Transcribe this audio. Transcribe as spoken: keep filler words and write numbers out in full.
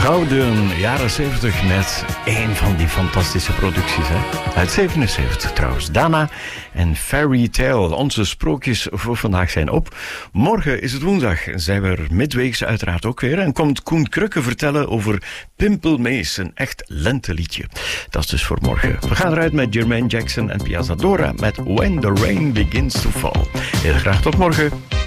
gouden jaren zeventig met één van die fantastische producties. Hè? Uit zevenenzeventig trouwens. Dana en Fairy Tale. Onze sprookjes voor vandaag zijn op. Morgen is het woensdag. Zijn we er midweeks uiteraard ook weer. En komt Koen Krukke vertellen over Pimpelmees. Een echt lenteliedje. Dat is dus voor morgen. We gaan eruit met Jermaine Jackson en Piazza Dora met When the Rain Begins to Fall. Heel graag tot morgen.